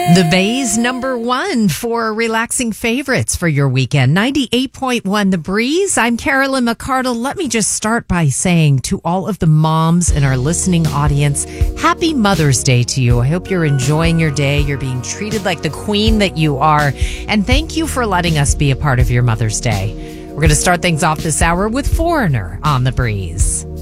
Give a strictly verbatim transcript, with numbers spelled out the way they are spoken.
The Bay's number one for relaxing favorites for your weekend. ninety-eight point one The Breeze. I'm Carolyn McCardle. Let me just start by saying to all of the moms in our listening audience, happy Mother's Day to you. I hope you're enjoying your day. You're being treated like the queen that you are. And thank you for letting us be a part of your Mother's Day. We're going to start things off this hour with Foreigner on The Breeze.